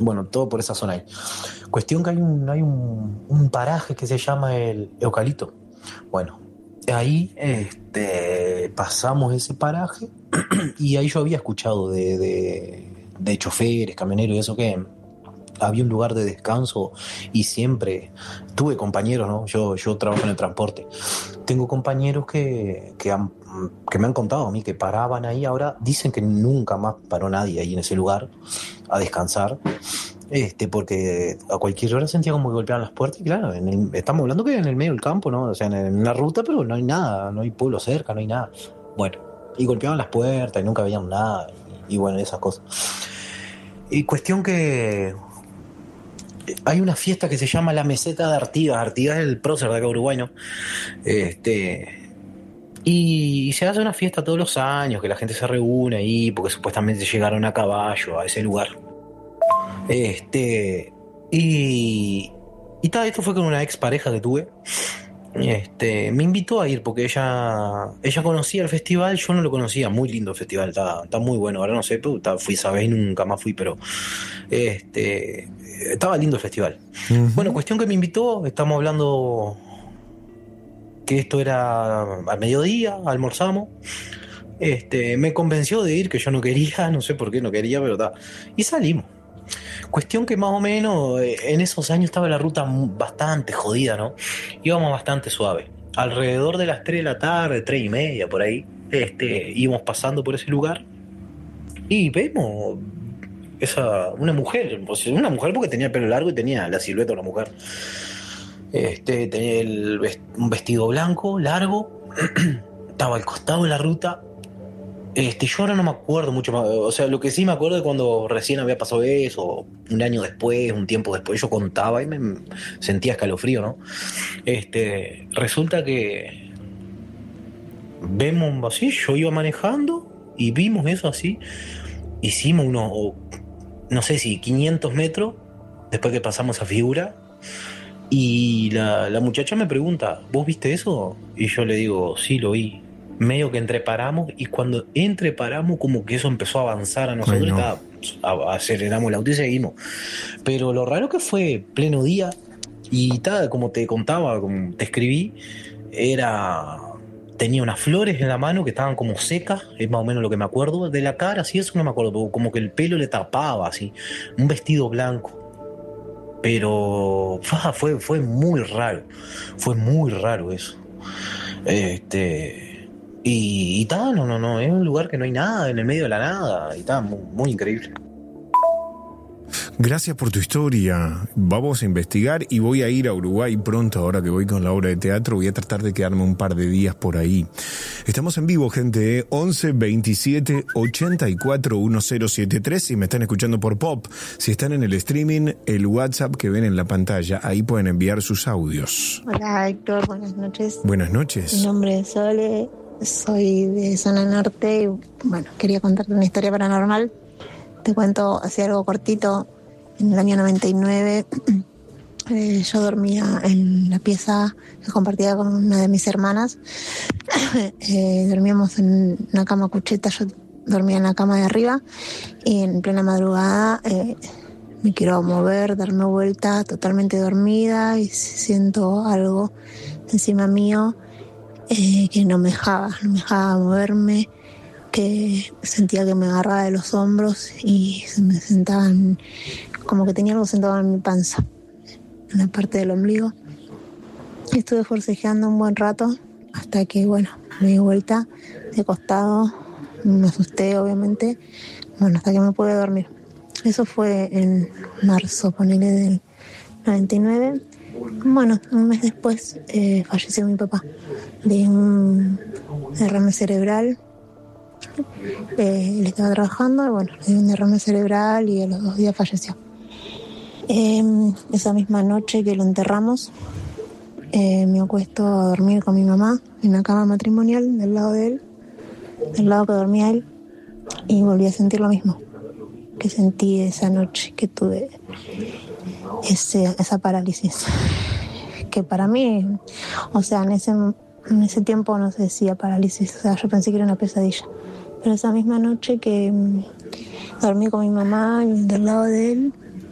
Bueno, todo por esa zona ahí. Cuestión que hay un paraje que se llama el Eucalipto. Bueno, ahí pasamos ese paraje y ahí yo había escuchado de choferes, camioneros y eso que había un lugar de descanso y siempre tuve compañeros, ¿no? Yo trabajo en el transporte. Tengo compañeros que me han contado a mí que paraban ahí. Ahora dicen que nunca más paró nadie ahí en ese lugar a descansar. Porque a cualquier hora sentía como que golpeaban las puertas y claro, estamos hablando que en el medio del campo, ¿no? O sea, en una ruta, pero no hay nada, no hay pueblo cerca, no hay nada. Bueno, y golpeaban las puertas y nunca veían nada y bueno, esas cosas. Y cuestión que hay una fiesta que se llama la Meseta de Artigas. Artigas es el prócer de acá Uruguay, ¿no? Y se hace una fiesta todos los años, que la gente se reúne ahí, porque supuestamente llegaron a caballo a ese lugar. Y, y tal, esto fue con una ex pareja que tuve. Me invitó a ir porque ella conocía el festival, yo no lo conocía, muy lindo el festival, está muy bueno, ahora no sé, pero fui esa vez y nunca más fui, pero estaba lindo el festival. Bueno, cuestión que me invitó, estamos hablando que esto era al mediodía, almorzamos, me convenció de ir, que yo no quería, no sé por qué no quería, pero está, y salimos. Cuestión que más o menos en esos años estaba la ruta bastante jodida, ¿no? Íbamos bastante suave. Alrededor de las 3 de la tarde, 3:30, por ahí, íbamos pasando por ese lugar y vemos una mujer, o sea, una mujer porque tenía el pelo largo y tenía la silueta de una mujer. Tenía un vestido blanco, largo, estaba al costado de la ruta. Yo ahora no me acuerdo mucho más, o sea, lo que sí me acuerdo es cuando recién había pasado eso, un año después, un tiempo después, yo contaba y me sentía escalofrío, ¿no? Resulta que vemos así, yo iba manejando y vimos eso así, hicimos no sé si 500 metros después que pasamos a figura y la muchacha me pregunta, ¿vos viste eso? Y yo le digo, sí, lo vi. Medio que entreparamos y cuando entreparamos como que eso empezó a avanzar a nosotros. Ay, no. Aceleramos el auto y seguimos, pero lo raro que fue pleno día y tal, como te contaba, como te escribí, tenía unas flores en la mano que estaban como secas, es más o menos lo que me acuerdo de la cara, sí, eso no me acuerdo, pero como que el pelo le tapaba así, un vestido blanco. Pero fue fue muy raro eso. Y tal, no, es un lugar que no hay nada, en el medio de la nada, y tal, muy, muy increíble. Gracias por tu historia. Vamos a investigar y voy a ir a Uruguay pronto, ahora que voy con la obra de teatro. Voy a tratar de quedarme un par de días por ahí. Estamos en vivo, gente, 11 27 84 1073. Si me están escuchando por Pop, si están en el streaming, el WhatsApp que ven en la pantalla, ahí pueden enviar sus audios. Hola Héctor, buenas noches. Buenas noches. Mi nombre es Sole, soy de zona norte y bueno, quería contarte una historia paranormal. Te cuento así algo cortito. En el año 99 yo dormía en la pieza que compartía con una de mis hermanas. Dormíamos en una cama cucheta, yo dormía en la cama de arriba y en plena madrugada me quiero mover, darme vuelta, totalmente dormida y siento algo encima mío que no me dejaba moverme, que sentía que me agarraba de los hombros y se me sentaban, como que tenía algo sentado en mi panza, en la parte del ombligo. Estuve forcejeando un buen rato hasta que, bueno, me di vuelta de costado, me asusté obviamente, bueno, hasta que me pude dormir. Eso fue en marzo, ponele, del 99. Bueno, un mes después falleció mi papá de un derrame cerebral. Él estaba trabajando y bueno, le dio un derrame cerebral y a los 2 días falleció. Esa misma noche que lo enterramos, me acuesto a dormir con mi mamá en la cama matrimonial del lado de él, del lado que dormía él, y volví a sentir lo mismo que sentí esa noche que tuve esa parálisis, que para mí, o sea, en ese tiempo no se decía parálisis, o sea, yo pensé que era una pesadilla, pero esa misma noche que dormí con mi mamá del lado de él,